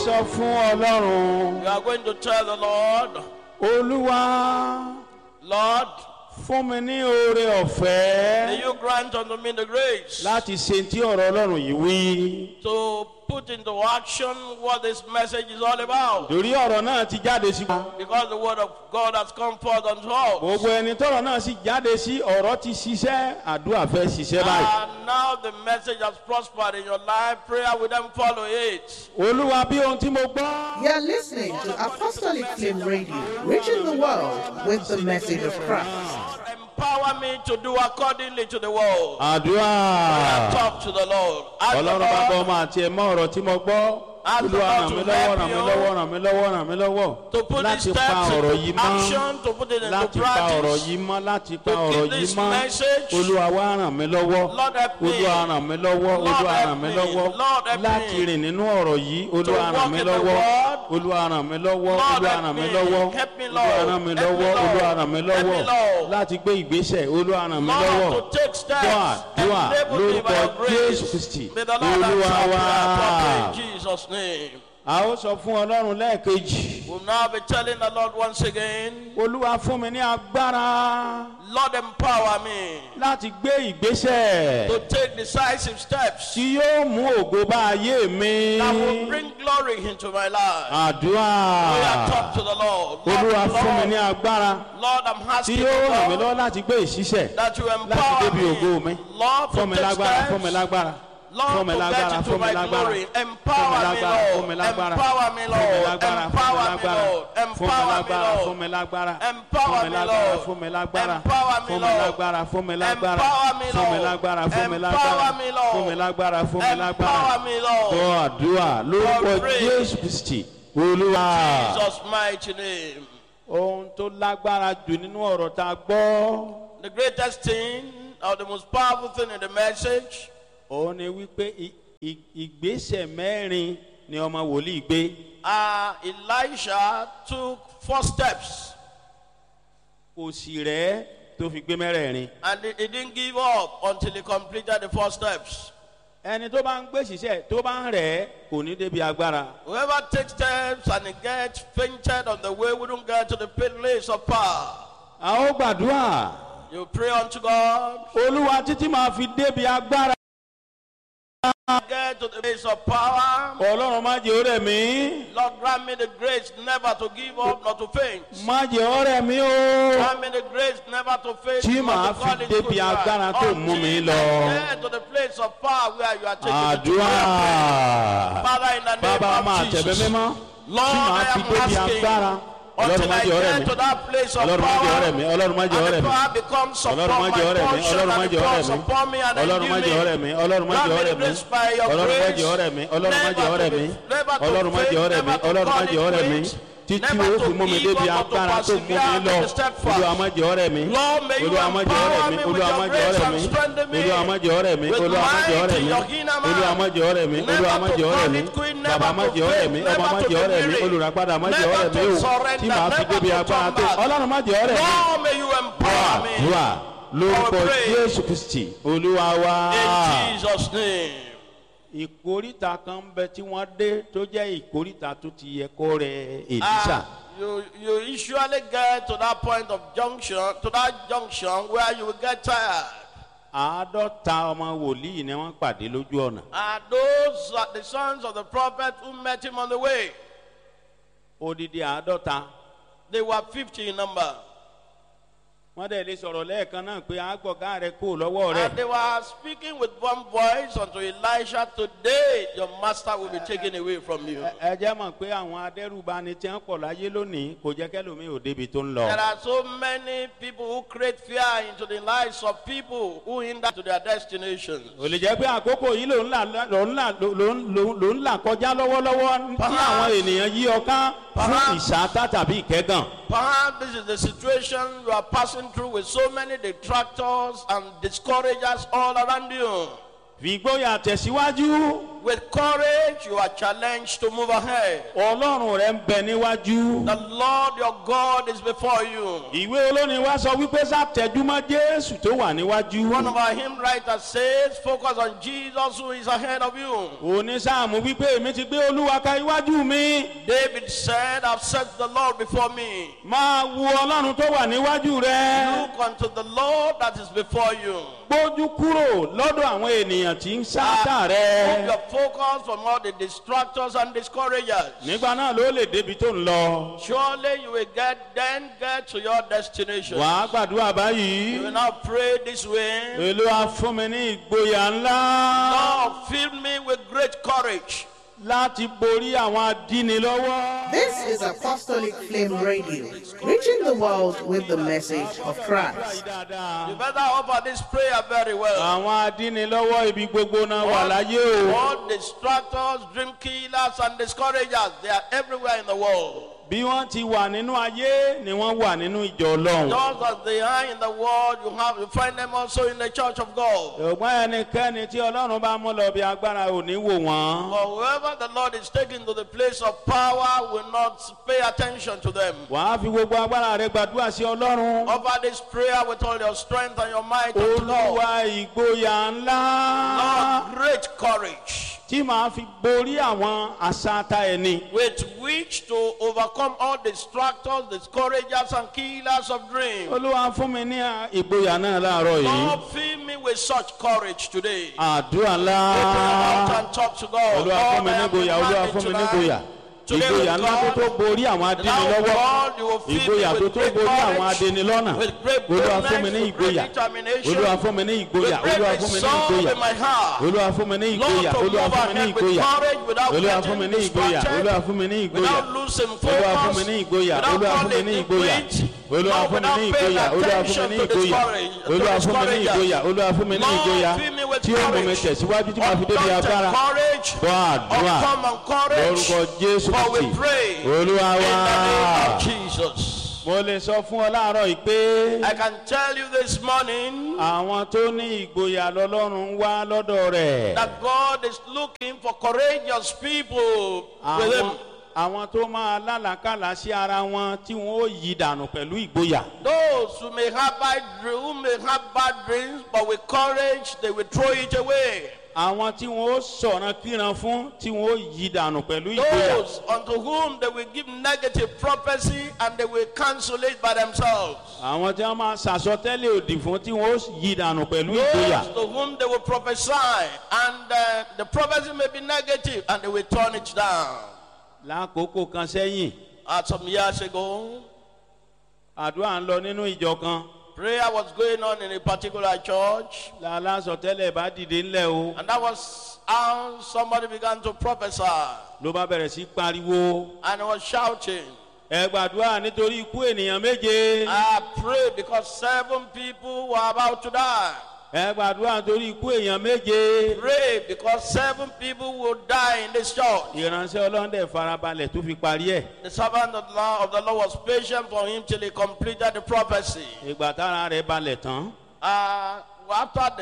sọ fún Ọlọ́run. You are going to tell the Lord, Olúwa, Lord, fún mi ní oore ọ̀fẹ́ may you grant unto me the grace láti ṣe tí ọ̀rọ̀ Ọlọ́run yìí wí. to put into action what this message is all about. Torí ọ̀rọ̀ náà ti jáde sí wa. Because the word of God has come forth unto us. Gbogbo ẹni tọ́rọ̀ náà sì jáde sí, ọ̀rọ̀ ti ṣiṣẹ́, àdúrà fẹ́ ṣiṣẹ́ báyìí. And now the message has prospered in your life. Prayer will then follow it. Olúwa, bí ohun tí mo gbọ́. You're listening to Apostolic Flame Radio, reaching the world with the message of Christ. Empower me to do accordingly to the word. Àdúrà. Talk to the Lord. Ask the Ọlọ́run bá Lord bọ́ ọmọ àti ẹ̀mọ́ ọ̀rọ̀ tí mo gbọ́. Olúwa, ràn mí lọ́wọ́, ràn mí lọ́wọ́, ràn mí lọ́wọ́, ràn mí lọ́wọ́. to put these Láti pa steps ọ̀rọ̀ into yìí mọ́. action, to put it into Láti pa ọ̀rọ̀ practice. yìí mọ́, láti pa To ọ̀rọ̀ keep yìí this mọ́. message. Olúwa wá ràn mí lọ́wọ́. Lord help me. Olúwa ràn mí lọ́wọ́. Lord Olúwa help ràn mí me. lọ́wọ́. Lord help Láti me. rìn nínú ọ̀rọ̀ yìí. Olúwa walk ràn mí in the lọ́wọ́. word. Olúwa ràn mí lọ́wọ́. Lord Olúwa help ràn mí me. lọ́wọ́. Help me, Olúwa Lord. ràn mí Help me, lọ́wọ́. Lord. Olúwa ràn mí Help me, lọ́wọ́. Lord. Láti gbé ìgbésẹ̀. Olúwa ràn mí lọ́wọ́. Lord, to take steps. Dúà Enable me by your lórúkọ grace. Jésù Kristi. May the Lord Olúwa answer wá. prayer properly in Jesus' name. A ó sọ fún Ọlọ́run lẹ́ẹ̀kejì. We'll now be telling the Lord once again, Olúwa, fún mi ní agbára Lord, empower me láti gbé ìgbésẹ̀ to take decisive steps tí yóò mú ògo bá ayé mi. that will bring glory into my life. Àdúrà. We are talk to the Lord. Olúwa, fún mi ní Lord, agbára Lord, I'm tí asking yóò ràn mí you, lọ́wọ́ láti gbé ìṣiṣẹ́ that you láti empower débi ògo mi. me. Lord, Fún to mi take lágbára, fún mi steps. lágbára. Lord, Fún mi to get lágbára, into fún mi my lágbára. glory. Empower me, Fún mi Lord. lágbára. Empower me, Fún mi Lord. lágbára, Empower me, Lord. fún mi Empower me, lágbára, fún Lord. mi lágbára. Empower me, Lord. Fún mi lágbára. Empower me, Fún mi Lord. lágbára, fún mi lágbára. Empower me, Fún mi Lord. lágbára, fún mi lágbára. Empower me, Lord. Fún mi lágbára, fún mi lágbára. Empower me, Lord. Gbọ́ àdúrà lórúkọ God pray. Jésù Kristi. Olúwa. Jesus' mighty name. Ohun tó lágbára jù nínú ọ̀rọ̀ tá a gbọ́. The greatest thing, or the most powerful thing in the message, Òun ni wípé ìgbésẹ̀ mẹ́rin ni ọmọ wòlíì gbé. Elisha took 4 steps Kò sì rẹ̀ tó fi gbé mẹ́rẹ̀ẹ̀rin. and he didn't give up until he completed the 4 steps. Ẹni tó bá ń gbé ṣiṣẹ́ tó bá ń rẹ̀ kò ní débi agbára. Whoever takes steps and he gets fainted on the way wouldn't get to the place of power. A ó gbàdúrà. You pray unto God, Olúwa, títí máa fi débi agbára. get to the place of power. Ọlọ́run má jẹ́ ó rẹ̀ mí. Lord, grant me the grace never to give up, not to faint. Má jẹ́ ó rẹ̀ mí o. Grant me the grace never to faint, Tí not màá to fall fi into débi pride. agbára tó mú mi Until lọ. I get to the place of power where you are taking me to. Àdúrà. Father, in the name Bàbá máa of tẹ̀bẹ̀ Jesus, mímọ́. Lord, Tí màá I fi am débi asking agbára. Ọlọ́run until má I jẹ́ ó rẹ̀ get mí. to that place of Ọlọ́run má jẹ́ ó rẹ̀ mí. power, Ọlọ́run má jẹ́ ó and rẹ̀ the mí. power becomes Ọlọ́run upon má my jẹ́ ó rẹ̀ mí. portion, Ọlọ́run má and jẹ́ ó rẹ̀ becomes mí. upon me and Ọlọ́run má jẹ́ ó rẹ̀ mí. Ọlọ́run má Grant jẹ́ ó me the rẹ̀ mí. grace by your Ọlọ́run má grace, jẹ́ ó rẹ̀ mí. Ọlọ́run má jẹ́ ó rẹ̀ mí. never to Ọlọ́run má jẹ́ ó rẹ̀ mí. faint, Ọlọ́run má jẹ́ ó rẹ̀ mí. never to Títí never o to fi mú mi give débi up, but to agbára tó mú mi persevere, lọ. to step fast. Olúwa má jẹ́ ó rẹ̀ mí. Lord, may you Olúwa má jẹ́ ó rẹ̀ empower mí. me with Olúwa má your jẹ́ ó grace rẹ̀ and mí. strengthen me Olúwa má jẹ́ ó rẹ̀ mí. with Olúwa má jẹ́ ó might rẹ̀ in mí. your inner man. Olúwa má jẹ́ ó rẹ̀ mí. Olúwa má jẹ́ ó rẹ̀ mí. Bàbá má jẹ́ ó rẹ̀ mí. Ọmọ má jẹ́ ó rẹ̀ mí. Olùràpadà má jẹ́ ó rẹ̀ mí o. Tí màá fi débi agbára tó. Ọlọ́run má jẹ́ ó rẹ̀ mí. Lord, may you empower me. Àdúrà lórúkọ Our praise. Jésù Kristi Olúwa wa. In Jesus' name. Ìkóríta kan ń bẹ tí wọ́n dé tó jẹ́ ìkóríta tó ti yẹ kó rẹ̀ Èlíṣà. You usually get to that point of junction, to that junction where you will get tired. 50 ọmọ wòlíì ni wọ́n pàdé lójú ọ̀nà. Those are the sons of the prophet who met him on the way. Odidi 50. They were 50 in number. Wọ́n dẹ̀ lè sọ̀rọ̀ lẹ́ẹ̀kan náà pé àgbọ̀gá rẹ̀ kò lọ́wọ́ rẹ̀. And they were speaking with one voice unto Elisha, today your master will be taken away from you. Ẹ jẹ́ mọ̀ pé àwọn adẹ́rùbani tí wọ́n pọ̀ láyé lónìí kò jẹ́ kẹ́lòmíì ò débi tó ń lọ. There are so many people who create fear into the lives of people who hinder to their destinations. Ò lè jẹ́ pé àkókò yìí ló ń là kọjá lọ́wọ́lọ́wọ́ tí àwọn ènìyàn yí ọ ká fún ìṣáátá tàbí ìkẹ́gàn. Perhaps this is the situation you are passing through with so many detractors and discouragers all around you. Fi ìgboyà tẹ̀síwájú. With courage, you are challenged to move ahead. Ọlọ́run rẹ ń bẹ níwájú. The Lord your God is before you. Ìwé olórin wa sọ wípé sátẹjúmọ́ Jésù tó wà níwájú. One of our hymn writers says, focus on Jesus who is ahead of you. Onísáàmù wípé èmi ti gbé Olúwa ka iwájú mi. David said, I've set the Lord before me. Máa wo Ọlọ́run tó wà níwájú rẹ. Look unto the Lord that is before you. Gbójú kúrò lọ́dọ̀ àwọn ènìyàn tí ń sáátà rẹ. Move your focus from all the distractors and discouragers. Nígbà náà ló lè débi tó ń lọ. Surely you will get to your destination. Wàá gbàdúrà báyìí. You will now pray this way. Olúwa fún mi ní ìgboyà ńlá. Lord, fill me with great courage. Láti borí àwọn adínilọ́wọ́. This is Apostolic Flame Radio, reaching the world with the message of Christ. You better offer this prayer very well. Àwọn adínilọ́wọ́ ibi gbogbo náà wà láyé o. All distractors, dream killers, and discouragers, they are everywhere in the world. Bí wọ́n ti wà nínú ayé ni wọ́n wà nínú ìjọ Ọlọ́run. Just as they are in the world, you find them also in the church of God. Ṣùgbọ́n ẹnikẹ́ni tí Ọlọ́run bá mú lọ bí agbára ò ní wò wọ́n. For whoever the Lord is taking to the place of power will not pay attention to them. Wàá fi gbogbo agbára rẹ gbàdúrà sí Ọlọ́run. Offer this prayer with all your strength and your might unto God. Olúwa ìgboyà ńlá. Lord, great courage. Tí màá fi borí àwọn àṣàtà ẹni. With which to overcome all distractors, discouragers, and killers of dreams. Olúwa fún mi ní ìgboyà náà láàárọ̀ yìí. Lord, fill me with such courage today. Àdúrà ńlá. Open your mouth and talk to God. Olúwa fún mi ní ìgboyà. Olúwa fún mi ní ìgboyà. Ìgboyà ńlá tó borí àwọn adínilọ́wọ́. Ìgboyà tó borí àwọn adínilọ́nà. Olúwa fún mi ní ìgboyà. Olúwa fún mi ní ìgboyà. Olúwa fún mi ní ìgboyà. Olúwa fún mi ní ìgboyà. Olúwa fún mi ní ìgboyà. Olúwa fún mi ní ìgboyà. Olúwa fún mi ní ìgboyà. Olúwa fún mi ní ìgboyà. Olúwa fún mi ní ìgboyà. Olúwa fún mi ní ìgboyà. Olúwa fún mi ní ìgboyà. Olúwa fún mi ní ìgboyà. Olúwa fún mi ní ìgboyà. Tí ó mú mi tẹ̀síwájú tí màá fi débi agbára. Bọ́ àdúrà lórúkọ Jésù Kristi. Olúwa wá. Mo lè sọ fún ọ láàárọ̀ yìí pé. I can tell you this morning. Àwọn tó ní ìgboyà lọ́lọ́run ń wá lọ́dọ̀ rẹ̀. That God is looking for courageous people with him. Àwọn tó máa lálàkàlà sí ara wọn tí wọn ó yí dànù pẹ̀lú ìgboyà. Those who may have bad dreams, but with courage they will throw it away. Àwọn tí wọn ó sọ̀rọ̀ kíran fún tí wọn ó yí dànù pẹ̀lú ìgboyà. Those unto whom they will give negative prophecy and they will cancel it by themselves. Àwọn tí wọn máa ṣàsọtẹ́lẹ̀ òdì fún tí wọn ó yí dànù pẹ̀lú ìgboyà. Those to whom they will prophesy and the prophecy may be negative and they will turn it down. Lákòókò kan sẹ́yìn. Some years ago. Àdúrà ń lọ nínú ìjọ kan. Prayer was going on in a particular church. Lálá sọtẹ́lẹ̀ bá dìde ńlẹ̀ o. And that was how somebody began to prophesy. Ló bá bẹ̀rẹ̀ sí pariwo. And he was shouting. Ẹ gbàdúrà nítorí ikú ènìyàn méje. I pray because 7 people were about to die. Ẹ gbàdúrà nítorí ikú èèyàn méje. Pray because 7 people would die in this church. Ìránṣẹ́ Ọlọ́run dẹ̀ farabalẹ̀ tó fi parí ẹ̀. The servant of the Lord was patient for him till he completed the prophecy. Ìgbà tára rẹ̀ balẹ̀ tán. After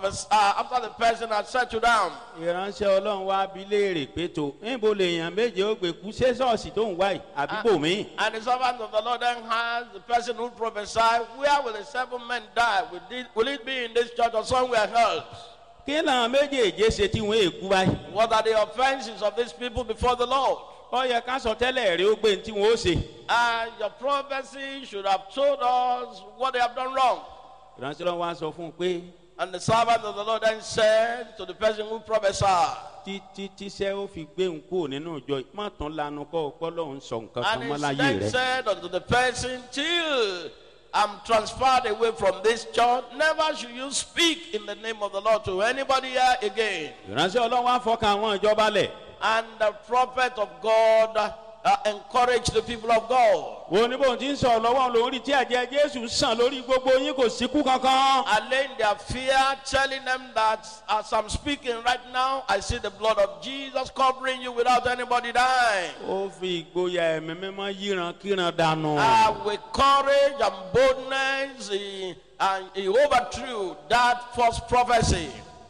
the person had settled down. Ìránṣẹ́ Ọlọ́run wá bi léèrè pé tó níbo lèèyàn méje ó gbé kú ṣé ṣọ́ọ̀ṣì tó ń wá yìí àbíbò mi. And the servant of the Lord then asked the person who prophesied, where will the 7 men die? Will it be in this church or somewhere else? Kí làwọn méjèèjì ṣe tí wọ́n èkú báyìí? What are the offenses of these people before the Lord? Ó yẹ ká sọ tẹ́lẹ̀ rí ó gbé ní tí wọ́n ó ṣe. Your prophecy should have told us what they have done wrong. Ìránṣẹ́ Ọlọ́run wá sọ fún un pé. And the servant of the Lord then said to the person who prophesied. Títí tíṣẹ́ ó fi gbé ń kúrò nínú ìjọ má tán lanu kọ́ ọpọ́ lọ́hún sọ nǹkan kan mọ́ láyé rẹ̀. And he then said unto the person, till I'm transferred away from this church, never should you speak in the name of the Lord to anybody here again. Ìránṣẹ́ Ọlọ́run wá fọkàn àwọn ìjọba lẹ̀. And the prophet of God encourage the people of God. Wo ni bóun ti ń sọ̀rọ̀ lọ́wọ́ lórí tí ẹ̀jẹ̀ Jésù sàn lórí gbogbo yín kò síkú kankan. Allaying their fear, telling them that as I'm speaking right now, I see the blood of Jesus covering you without anybody dying. Ó fi ìgboyà ẹ̀mí mímọ́ yíran kíran dànù. With courage and boldness, he overthrew that false prophecy.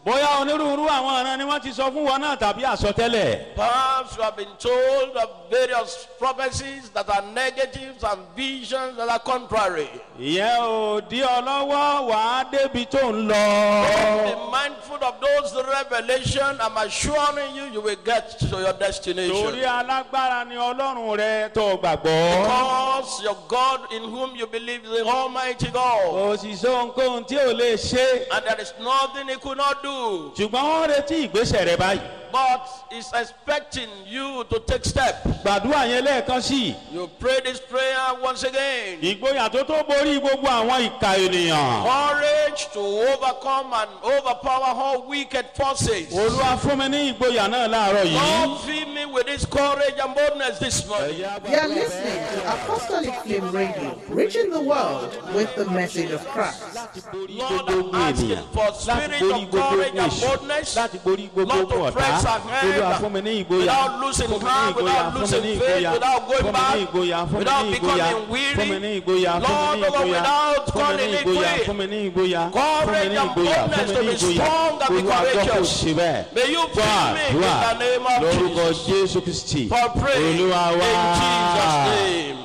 bóyá onírúurú àwọn ọ̀ràn ni wọ́n ti sọ fún wọn náà tàbí àsọtẹ́lẹ̀. Perhaps you have been told of various prophecies that are negatives and visions that are contrary. ìyẹn ò dí ọ lọ́wọ́ wàá débi tó ń lọ. Be mindful of those revelations. I'm assuring you, you will get to your destination. torí alágbára ni ọlọ́run rẹ tó gbàgbọ́. Because your God in whom you believe is the Almighty God. kò sì sọ nǹkan tí ò lè ṣe. And there is nothing he could not do. ṣùgbọ́n wọ́n retí ìgbésẹ̀ rẹ báyìí. But he's expecting you to take steps. gbàdúrà yẹn lẹ́ẹ̀kan sí i. You pray this prayer once again. ìgboyà tó borí gbogbo àwọn ìka ènìyàn. Courage to overcome and overpower all wicked forces. olúwa fún mi ní ìgboyà náà láàárọ̀ yìí. Lord, fill me with this courage and boldness this morning. You are listening to Apostolic Flame Radio, reaching the world with the message of Christ. Lord, I'm asking for spirit of courage and boldness. láti borí gbogbo Not to ọ̀tá. press olúwa fún mi ní ìgboyà. without losing fún mi ní heart, ìgboyà. without fún mi losing ní faith, ìgboyà. without going fún mi back, ní ìgboyà. fún mi without ní becoming ìgboyà. weary. fún mi ní ìgboyà. fún mi Lord, ní ìgboyà. without fún mi calling ní it ìgboyà. quit. fún mi ní ìgboyà. Courage fún mi ní and ìgboyà. fún boldness mi to ní be ìgboyà. strong and be olúwa gbọ́ kò courageous. ṣe bẹ́ẹ̀. May you fill me in the name of lórúkọ Jesus. jésù kristi. For praying in olúwa wá. Jesus' name.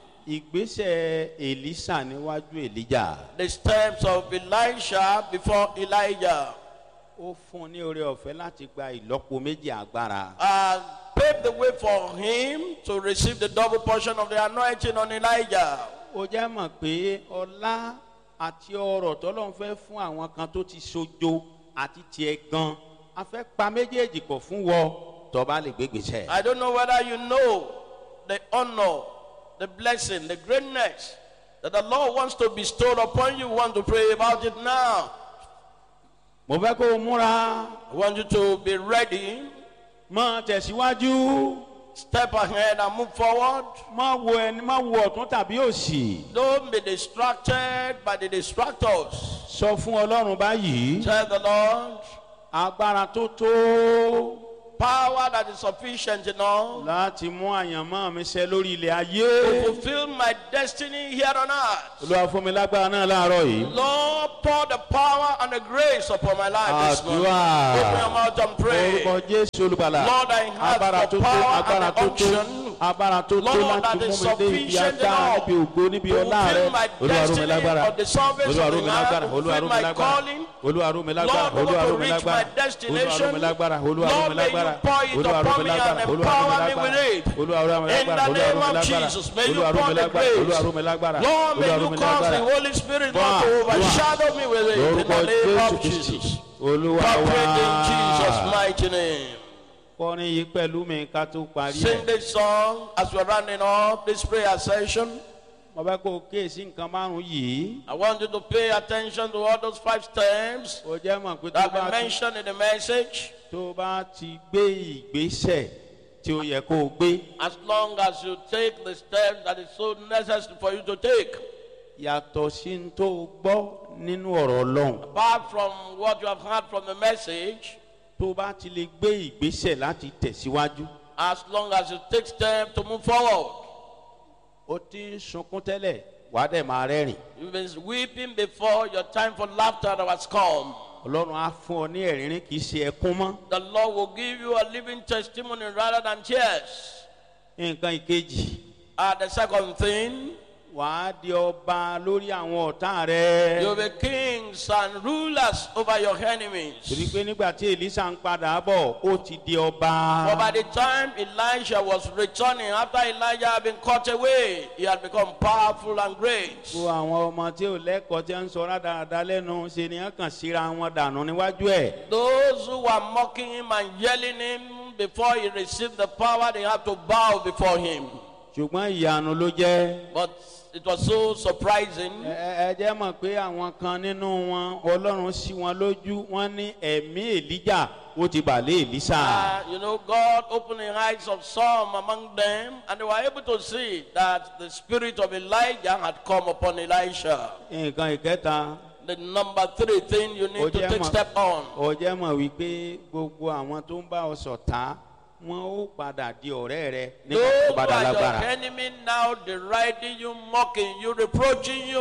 ìgbésẹ̀ èlísà níwájú èlíjà. The steps of Elisha before Elijah ó fún un ní oore ọ̀fẹ́ láti gba ìlọ́po méjì agbára. paved the way for him to receive the double portion of the anointing on Elijah. ó jẹ́ mọ̀ pé ọlá àti ọrọ̀ tọ́lọ́run fẹ́ fún àwọn kan tó ti sojo àti tiẹ̀ gan a fẹ́ pa méjèèjì pọ̀ fún wọ tó bá lè gbégbèsè. I don't know whether you know the honor, the blessing, the greatness that the Lord wants to bestow upon you. Want to pray about it now. mo fẹ́ kó o múra. I want you to be ready. máa tẹ̀síwájú. Step ahead and move forward. má wo ẹni má wo ọ̀tún tàbí òsì. Don't be distracted by the distractors. sọ fún ọlọ́run báyìí. Tell the Lord, agbára tó tó power that is sufficient enough láti mú àyànmọ́ mi ṣẹ lórí ilẹ̀ to ayé. fulfill my destiny here on earth. olúwa fún mi lágbára náà láàárọ̀ yìí. Lord, pour the power and the grace upon my life this morning. Àdúrà. Open your mouth and pray. orúkọ jésù olùgbàlà. Lord, I have agbára the tó tó power agbára and the tó tó unction. agbára tó tó Lord, that láti is mú mi dé ibi sufficient agbára enough níbi ògo níbi to ọlá rẹ. fulfill my olúwa rú mi destiny lágbára. of the service olúwa of rú the mi earth, lágbára. to olúwa rú fulfill mi my lágbára. calling. olúwa rú mi lágbára. Lord, olúwa to rú mi reach my lágbára. olúwa rú destination. mi lágbára. olúwa rú Lord, mi may you lágbára. pour it olúwa rú upon mi me and lágbára. olúwa rú mi empower me with lágbára. it. olúwa rú mi In the lágbára. olúwa rú name mi of lágbára. Jesus, may you olúwa rú pour mi the lágbára. olúwa grace. rú mi lágbára. Lord, may olúwa rú you mi cause the lágbára. Holy Spirit Wá, not to wá. overshadow me with it. In lórúkọ the name jésù of kristi. Jesus. olúwa Corporate in Jesus' wá. mighty name. kọrin yìí pẹ̀lú mi ká tó parí Sing ẹ̀. this song as we're rounding up this prayer session. mo fẹ́ kó o kíyèsí nǹkan márùn-ún yìí. I want you to pay attention to all those 5 steps ó jẹ́ mọ̀ pé that we mentioned in the message. tó bá ti gbé ìgbésẹ̀ tí ó yẹ kó o gbé. As long as you take the steps that is so necessary for you to take. yàtọ̀ sí ní tó o gbọ́ nínú ọ̀rọ̀ ọlọ́run. Apart from what you have heard from the message, tó bá ti lè gbé ìgbésẹ̀ láti tẹ̀síwájú. as long as you take steps to move forward. ó ti ń sunkún tẹ́lẹ̀ wàá dẹ̀ máa rẹ́rìn. You've been weeping before your time for laughter has come. ọlọ́run á fún ọ ní ẹ̀rín kì í ṣe ẹkún mọ́. The Lord will give you a living testimony rather than tears. nǹkan ìkejì The second thing, wàá di ọba lórí àwọn ọ̀tá rẹ. you'll be kings and rulers over your enemies. torí pé nígbà tí Èlíṣà ń padà bọ̀ ó ti di ọba. For by the time Elisha was returning, after Elijah had been cut away, he had become powerful and great. gbogbo àwọn ọmọ tí ò lẹ́kọ̀ọ́ tí ń sọ rádaràda lẹ́nu ṣe ni wọ́n kàn síra wọn dànù níwájú ẹ̀. Those who were mocking him and yelling him before he received the power, they had to bow before him. ṣùgbọ́n ìyanu ló jẹ́. But it was so surprising. ẹ jẹ́ mọ̀ pé àwọn kan nínú wọn ọlọ́run ṣí wọn lójú wọn ní ẹ̀mí Èlíjà ó ti bà lé Èlíṣà. God opened the eyes of some among them, and they were able to see that the spirit of Elijah had come upon Elisha. nǹkan ìkẹta. The number 3 thing you need to take step on. ó jẹ́ mọ̀ wípé gbogbo àwọn tó ń bá ọ ṣọ̀tá wọn ó padà di ọ̀rẹ́ rẹ nígbà tó Those who bá dá are your lágbára. enemy now deriding you, mocking you, reproaching you.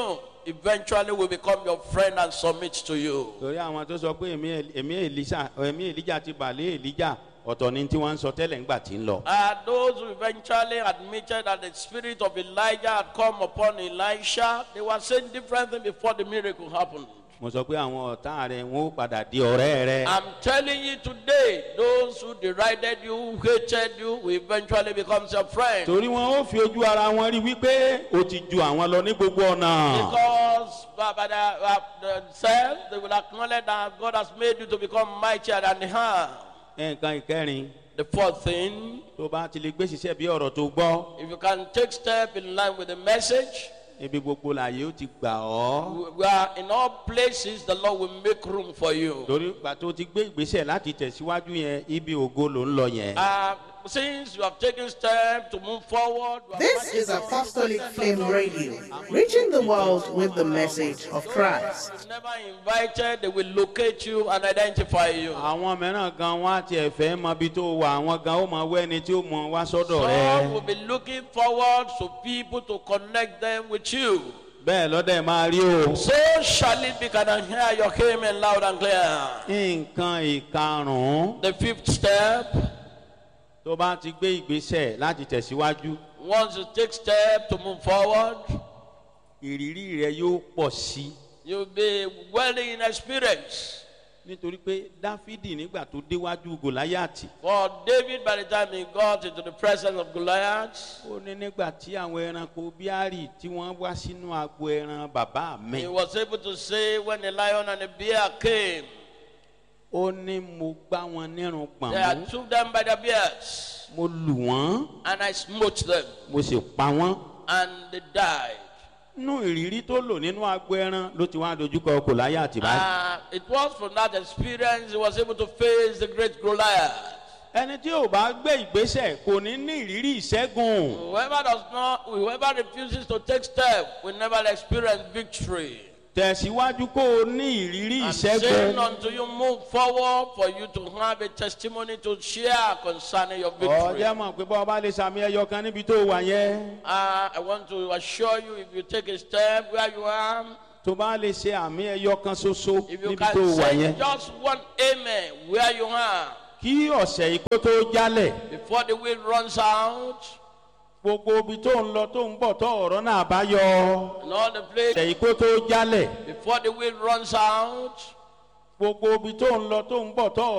eventually will become your friend and submit to you. torí àwọn tó sọ pé ẹ̀mí Èlíjà ti bà lé Èlíjà ọ̀tọ̀ ni tí wọ́n ń sọ tẹ́lẹ̀ ńgbà tí ń lọ. Those who eventually admitted that the spirit of Elijah had come upon Elisha, they were saying different things before the miracle happened. mo sọ pé àwọn ọ̀tá rẹ̀ wọ́n ó padà di ọ̀rẹ́ rẹ̀. I'm telling you today, those who derided you, who hated you, will eventually become your friend. torí wọn ó fi ojú ara wọn rí wípé o ti ju àwọn lọ ní gbogbo ọ̀nà. Because by themselves, they will acknowledge that God has made you to become mightier than they have. nǹkan ìkẹrin. The fourth thing, tó bá ti lè gbé ṣiṣẹ́ bí ọ̀rọ̀ tó gbọ́. if you can take step in line with the message, ibi gbogbo láàyè ó ti gbà ọ́. we are in all places, the Lord will make room for you. torí ìgbà tó ti gbé ìgbésẹ̀ láti tẹ̀síwájú yẹn ibi ògo ló ń lọ yẹn. Since you have taken steps to move forward, This is Apostolic Flame Radio, reaching the world with the message of Christ. if never invited, they will locate you and identify you. àwọn mìíràn gan wọn á tiẹ̀ fẹ́ mọ ibi tó wà àwọn gan ó mọ wẹ́ni tí ó mọ wá sọ́dọ̀ Some rẹ̀. will be looking forward to people to connect them with you. bẹ́ẹ̀ lọ́dẹ̀ máa rí o. So shall it be. Can I hear your amen loud and clear? nǹkan ìkarùn-ún The fifth step, tó bá ti gbé ìgbésẹ̀ láti tẹ̀síwájú once you take step to move forward, ìrírí rẹ yóò pọ̀ sí. you'll be well in experience. nítorí pé dáfídì nígbà tó déwájú gòláyàtì. For David, by the time he got into the presence of Goliath, ó ní nígbà tí àwọn ẹranko bíárì tí wọ́n wá sínú agbo ẹran bàbá mi. he was able to say, when the lion and the bear came, ó ní mo gbá wọn nírun gbọ̀n I mú. took them by the beards, mo lù wọ́n and I smote them, mo sì pa wọ́n. and they died. nínú ìrírí tó lò nínú agbo ẹran ló ti wá dojúkọ gòláyàtì báyìí. It was from that experience he was able to face the great Goliath. ẹni tí ò bá gbé ìgbésẹ̀ kò ní ní ìrírí ìṣẹ́gun. Whoever refuses to take step will never experience victory. tẹ̀síwájú kó o ní ìrírí I'm saying ìṣẹ́gun. until you move forward for you to have a testimony to share concerning your victory. ọjọ́ mọ̀ pé bọ́ ọba lè sàmì ẹyọ kan níbi tó wà yẹn. I want to assure you, if you take a step where you are, tó bá lè ṣe àmì ẹyọ kan ṣoṣo if you níbi tó can wà say yẹn. just one amen where you are, kí ọ̀sẹ̀ yìí kó tó jálẹ̀. before the wind runs out, gbogbo ibi tó ń lọ tó ń bọ̀ tó ọ̀rọ̀ náà bá yọ. and all the place, ọ̀sẹ̀ yìí kó tó jálẹ̀. before the wind runs out, gbogbo ibi tó ń lọ tó ń bọ̀ tó